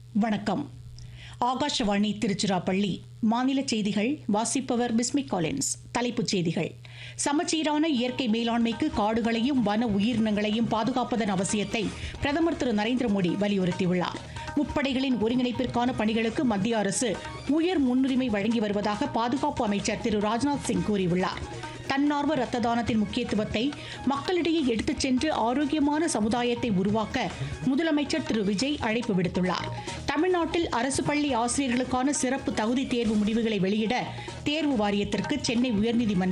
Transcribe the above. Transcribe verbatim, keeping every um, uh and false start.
வணக்கம். ஆகாஷவாணி திருச்சிராப்பள்ளி. மாநில செய்திகள் வாசிப்பவர் பிஸ்மி காலின்ஸ். தலைப்புச் செய்திகள்: சமச்சீரான இயற்கை மேலாண்மைக்கு காடுகளையும் வன உயிரினங்களையும் பாதுகாப்பதன் அவசியத்தை பிரதமர் திரு நரேந்திர மோடி வலியுறுத்தியுள்ளார். முப்படைகளின் ஒருங்கிணைப்பிற்கான பணிகளுக்கு மத்திய அரசு உயர் முன்னுரிமை வழங்கி வருவதாக பாதுகாப்பு அமைச்சர் திரு ராஜ்நாத் சிங் கூறியுள்ளார். தன்னார்வ ரத்த தானத்தின் முக்கியத்துவத்தை மக்களிடையே எடுத்துச் சென்று ஆரோக்கியமான சமுதாயத்தை உருவாக்க முதலமைச்சர் திரு விஜய் அழைப்பு விடுத்துள்ளார். தமிழ்நாட்டில் அரசு பள்ளி ஆசிரியர்களுக்கான சிறப்பு தகுதி தேர்வு முடிவுகளை வெளியிட தேர்வு வாரியத்திற்கு சென்னை உயர்நீதிமன்றம்